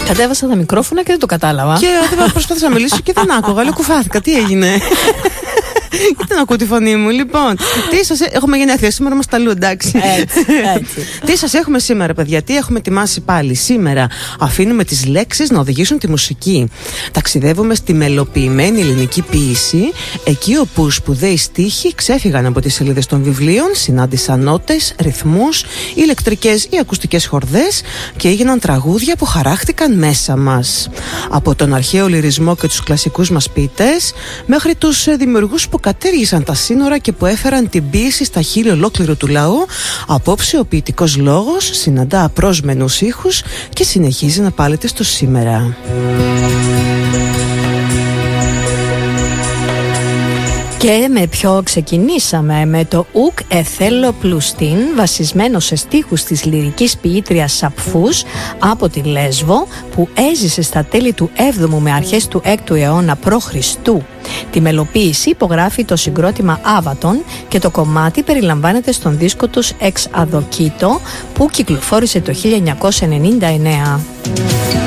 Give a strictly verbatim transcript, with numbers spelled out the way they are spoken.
Κατέβασα τα μικρόφωνα και δεν το κατάλαβα. Και προσπάθησα να μιλήσω και δεν άκουγα. Λέω κουφάθηκα, τι έγινε. Γιατί δεν ακούω τη φωνή μου, λοιπόν. Τι σας έχουμε γενέθλια σήμερα, μας τα λέω, εντάξει. Έτσι, έτσι. Τι σας έχουμε σήμερα, παιδιά, τι έχουμε ετοιμάσει πάλι. Σήμερα αφήνουμε τις λέξεις να οδηγήσουν τη μουσική. Ταξιδεύουμε στη μελοποιημένη ελληνική ποίηση, εκεί όπου σπουδαίοι στίχοι ξέφυγαν από τις σελίδες των βιβλίων, συνάντησαν νότες, ρυθμούς, ηλεκτρικές ή ακουστικές χορδές και έγιναν τραγούδια που χαράχτηκαν μέσα μας. Από τον αρχαίο λυρισμό και τους κλασικούς μας ποιητές, μέχρι τους δημιουργούς που κατέργησαν τα σύνορα και που έφεραν την ποίηση στα χείλη ολόκληρου του λαού, απόψε ο ποιητικός λόγος συναντά απρόσμενους ήχους και συνεχίζει να πάλεται στο σήμερα. Και με ποιο ξεκινήσαμε? Με το «Ουκ Εθέλο Πλουστίν», βασισμένο σε στίχους της λυρικής ποιήτριας Σαπφούς από τη Λέσβο, που έζησε στα τέλη του έβδομου με αρχές του έκτου αιώνα π.Χ. Τη μελοποίηση υπογράφει το συγκρότημα Άβατον και το κομμάτι περιλαμβάνεται στον δίσκο τους «Εξ Αδοκίτο» που κυκλοφόρησε το χίλια εννιακόσια ενενήντα εννέα.